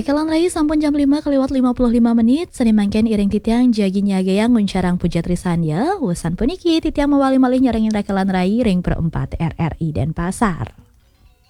Rekelan rai sampun jam 5 kelewat 55 menit, seni mangken iring titiang jagi nyagayang nguncarang puja trisanya, usan puniki titiang mawali malih nyarengin rekelan rai ring perempat RRI Denpasar.